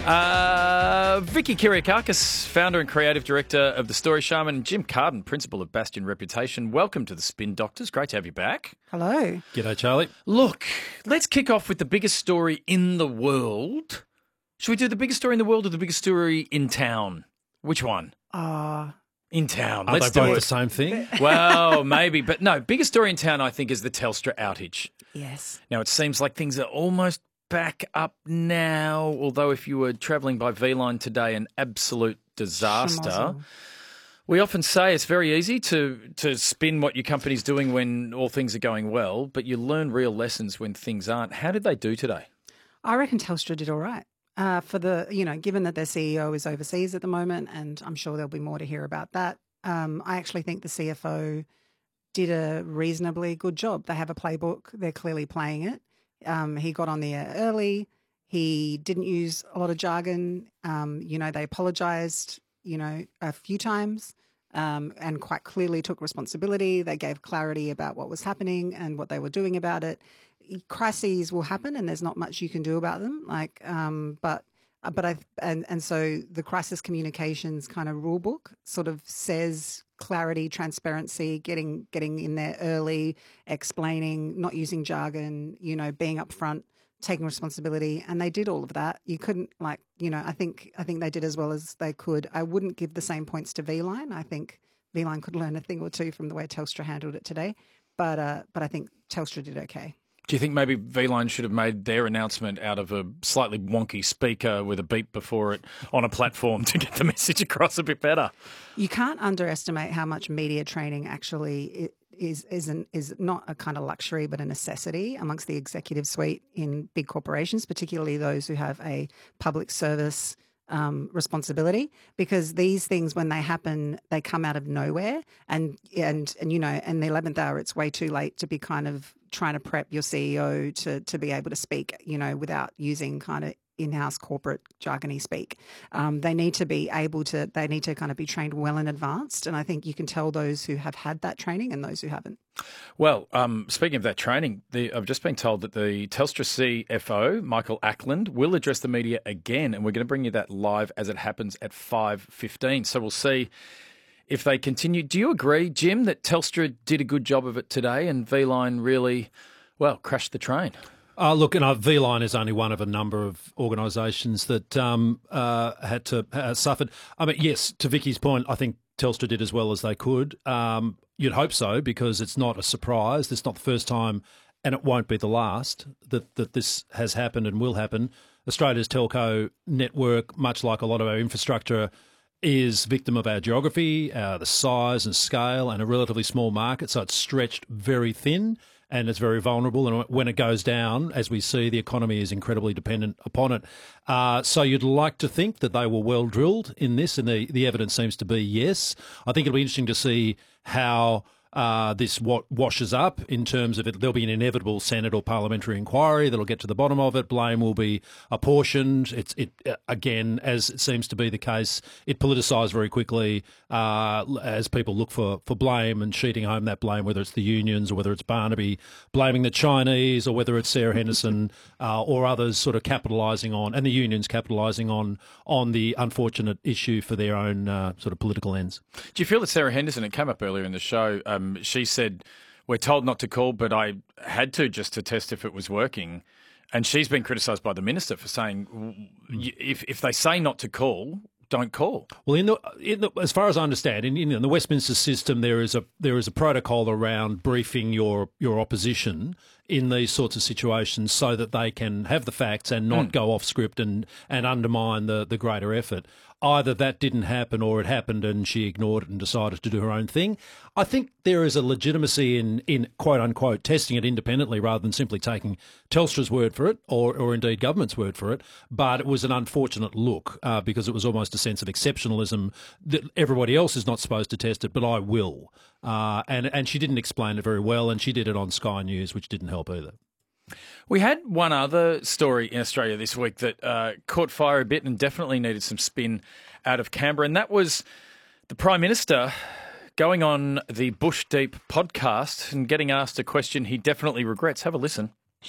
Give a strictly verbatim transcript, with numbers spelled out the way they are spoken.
Uh, Vicky Kiriakakis, founder and creative director of The Story Shaman, Jim Carden, principal of Bastion Reputation. Welcome to the Spin Doctors. Great to have you back. Hello. G'day, Charlie. Look, let's kick off with the biggest story in the world. Should we do the biggest story in the world or the biggest story in town? Which one? Uh, In town. Are Let's they do both it. the same thing? Well, maybe. But no, biggest story in town, I think, is the Telstra outage. yes. Now, it seems like things are almost back up now, although if you were travelling by V-Line today, an absolute disaster. Schmozzle. We often say it's very easy to, to spin what your company's doing when all things are going well, but you learn real lessons when things aren't. How did they do today? I reckon Telstra did all right. Uh, for the, you know, given that their C E O is overseas at the moment, and I'm sure there'll be more to hear about that, um, I actually think the C F O did a reasonably good job. They have a playbook. They're clearly playing it. Um, he got on the air early. He didn't use a lot of jargon. Um, you know, they apologised, you know, a few times um, and quite clearly took responsibility. They gave clarity about what was happening and what they were doing about it. Crises will happen, and there's not much you can do about them. Like, um, but but I and and so the crisis communications kind of rule book sort of says clarity, transparency, getting getting in there early, explaining, not using jargon, you know, being upfront, taking responsibility, and they did all of that. You couldn't like, you know, I think I think they did as well as they could. I wouldn't give the same points to V-Line. I think V-Line could learn a thing or two from the way Telstra handled it today, but uh, but I think Telstra did okay. Do you think maybe V-Line should have made their announcement out of a slightly wonky speaker with a beep before it on a platform to get the message across a bit better? You can't underestimate how much media training actually is is an, is not a kind of luxury but a necessity amongst the executive suite in big corporations, particularly those who have a public service um, responsibility, because these things, when they happen, they come out of nowhere, and and and you know, and the eleventh hour, it's way too late to be kind of trying to prep your C E O to to be able to speak, you know, without using kind of in-house corporate jargony speak. Um, they need to be able to, they need to kind of be trained well in advance. And I think you can tell those who have had that training and those who haven't. Well, um, speaking of that training, the, I've just been told that the Telstra C F O, Michael Ackland, will address the media again, and we're going to bring you that live as it happens at five fifteen. So we'll see if they continue. Do you agree, Jim, that Telstra did a good job of it today and V-Line really, well, crashed the train? Uh, look, and uh, V-Line is only one of a number of organisations that um, uh, had to uh, suffered. I mean, yes, to Vicky's point, I think Telstra did as well as they could. Um, you'd hope so, because it's not a surprise. It's not the first time, and it won't be the last, that, that this has happened and will happen. Australia's telco network, much like a lot of our infrastructure, is victim of our geography, uh, the size and scale, and a relatively small market, so it's stretched very thin. And it's very vulnerable. And when it goes down, as we see, the economy is incredibly dependent upon it. Uh, so you'd like to think that they were well drilled in this, and the, the evidence seems to be yes. I think it'll be interesting to see how uh, this what washes up in terms of it. There'll be an inevitable Senate or parliamentary inquiry that'll get to the bottom of it. Blame will be apportioned. It's it again, as it seems to be the case, it politicised very quickly uh, as people look for, for blame and sheeting home that blame, whether it's the unions or whether it's Barnaby blaming the Chinese or whether it's Sarah Henderson uh, or others sort of capitalising on, and the unions capitalising on on the unfortunate issue for their own uh, sort of political ends. Do you feel that Sarah Henderson, it came up earlier in the show, um, she said, we're told not to call, but I had to just to test if it was working. And she's been criticised by the minister for saying, if if they say not to call, don't call. Well, in the, in the, as far as I understand, in, in the Westminster system, there is a there is a protocol around briefing your your opposition in these sorts of situations so that they can have the facts and not mm. go off script and, and undermine the, the greater effort. Either that didn't happen or it happened and she ignored it and decided to do her own thing. I think there is a legitimacy in, in quote-unquote testing it independently rather than simply taking Telstra's word for it or, or indeed government's word for it. But it was an unfortunate look uh, because it was almost a sense of exceptionalism that everybody else is not supposed to test it, but I will. Uh, and, and she didn't explain it very well, and she did it on Sky News, which didn't help either. We had one other story in Australia this week that uh, caught fire a bit and definitely needed some spin out of Canberra, and that was the Prime Minister going on the Bush Deep podcast and getting asked a question he definitely regrets. Have a listen.